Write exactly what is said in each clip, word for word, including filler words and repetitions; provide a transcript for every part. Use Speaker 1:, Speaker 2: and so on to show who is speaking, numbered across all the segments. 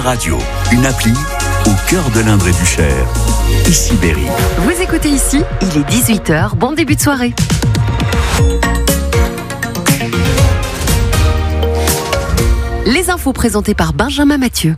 Speaker 1: Radio, une appli au cœur de l'Indre et du Cher. Ici Berry.
Speaker 2: Vous écoutez Ici, il est dix-huit heures, bon début de soirée. Les infos présentées par Benjamin Mathieu.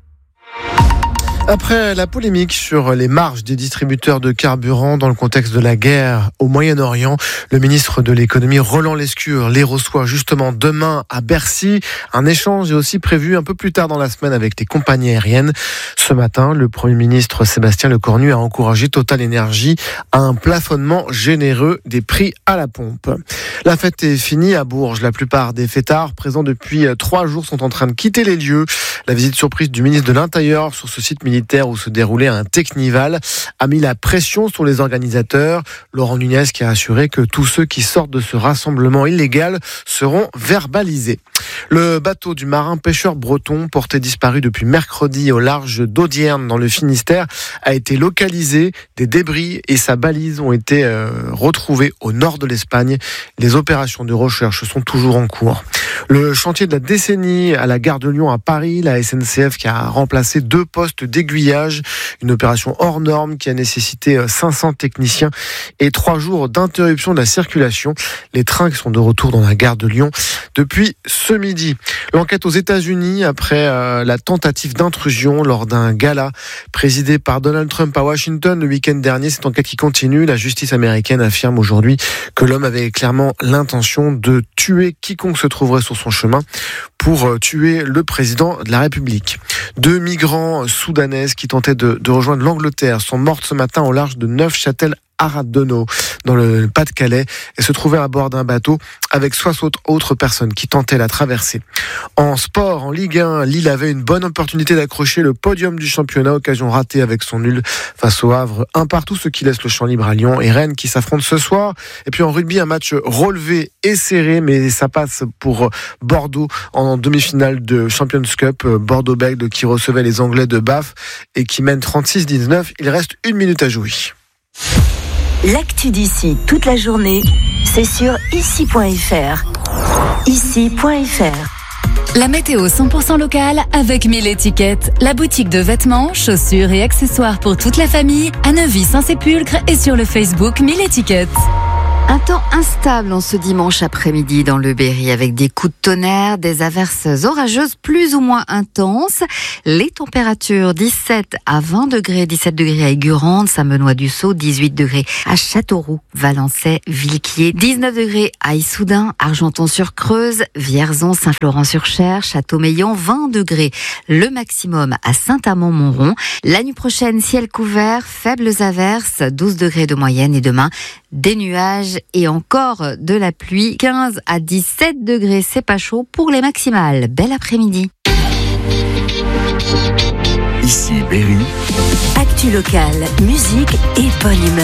Speaker 3: Après la polémique sur les marges des distributeurs de carburant dans le contexte de la guerre au Moyen-Orient, le ministre de l'économie Roland Lescure les reçoit justement demain à Bercy. Un échange est aussi prévu un peu plus tard dans la semaine avec les compagnies aériennes. Ce matin, le Premier ministre Sébastien Lecornu a encouragé Total Énergie à un plafonnement généreux des prix à la pompe. La fête est finie à Bourges. La plupart des fêtards présents depuis trois jours sont en train de quitter les lieux. La visite surprise du ministre de l'Intérieur sur ce site militaire où se déroulait un Technival a mis la pression sur les organisateurs. Laurent Nunez qui a assuré que tous ceux qui sortent de ce rassemblement illégal seront verbalisés. Le bateau du marin pêcheur breton, porté disparu depuis mercredi au large d'Audierne dans le Finistère, a été localisé. Des débris et sa balise ont été euh, retrouvés au nord de l'Espagne. Les opérations de recherche sont toujours en cours. Le chantier de la décennie à la gare de Lyon à Paris, la S N C F qui a remplacé deux postes d'aiguillage, une opération hors norme qui a nécessité cinq cents techniciens et trois jours d'interruption de la circulation. Les trains qui sont de retour dans la gare de Lyon depuis ce midi. L'enquête aux États-Unis après euh, la tentative d'intrusion lors d'un gala présidé par Donald Trump à Washington le week-end dernier. Cette enquête qui continue. La justice américaine affirme aujourd'hui que l'homme avait clairement l'intention de tuer quiconque se trouverait sur son chemin pour tuer le président de la République. Deux migrants soudanaises qui tentaient de, de rejoindre l'Angleterre sont mortes ce matin au large de Neufchâtel Aradono, dans le Pas-de-Calais, et se trouvaient à bord d'un bateau avec soixante autres personnes qui tentaient la traversée. En sport, en Ligue un, Lille avait une bonne opportunité d'accrocher le podium du championnat, occasion ratée avec son nul face au Havre, un partout, ce qui laisse le champ libre à Lyon et Rennes qui s'affrontent ce soir. Et puis en rugby, un match relevé et serré, mais ça passe pour Bordeaux en demi-finale de Champions Cup. Bordeaux-Bègles qui recevait les Anglais de Bath et qui mène trente-six dix-neuf. Il reste une minute à jouer.
Speaker 4: L'actu d'ici toute la journée, c'est sur ici point f r. ici point f r.
Speaker 5: La météo cent pour cent locale avec mille étiquettes. La boutique de vêtements, chaussures et accessoires pour toute la famille à Neuvy-Saint-Sépulcre et sur le Facebook mille étiquettes.
Speaker 2: Un temps instable en ce dimanche après-midi dans le Berry avec des coups de tonnerre, des averses orageuses plus ou moins intenses. Les températures dix-sept à vingt degrés, dix-sept degrés à Aigurande, Saint-Benoît-du-Sault, dix-huit degrés à Châteauroux, Valençay, Villequier, dix-neuf degrés à Issoudun, Argenton-sur-Creuse, Vierzon, Saint-Florent-sur-Cher, Châteaumeillan, vingt degrés le maximum à Saint-Amand-Montrond. La nuit prochaine, ciel couvert, faibles averses, douze degrés de moyenne et demain, des nuages et encore de la pluie. quinze à dix-sept degrés, c'est pas chaud pour les maximales. Bel après-midi.
Speaker 1: Ici Berry.
Speaker 4: Actu locale, musique et bonne humeur.